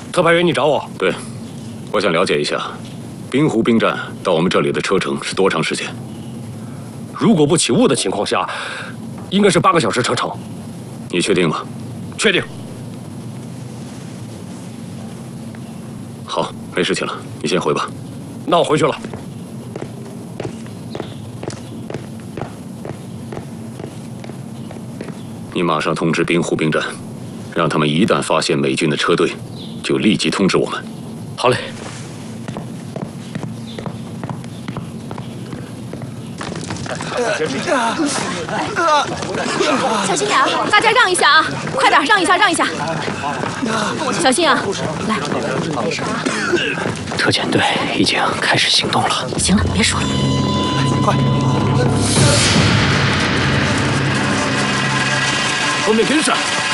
特派员，你找我？ 对，我想了解一下，滨湖兵站到我们这里的车程是多长时间？ 如果不起雾的情况下，应该是8个小时车程。 你确定吗？ 确定。 好，没事情了，你先回吧。 那我回去了。 你马上通知滨湖兵站，让他们一旦发现美军的车队，就立即通知我们。 好嘞。 小心点啊！大家让一下啊！快点，让一下，让一下！小心啊！来， 特遣队已经开始行动了。 行了，别说了。 快！ 后面跟上！